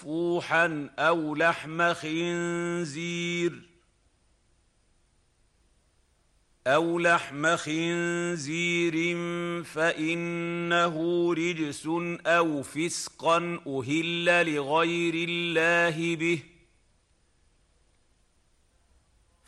مصفوحا أو لحم خنزير فإنه رجس أو فسقا أهل لغير الله به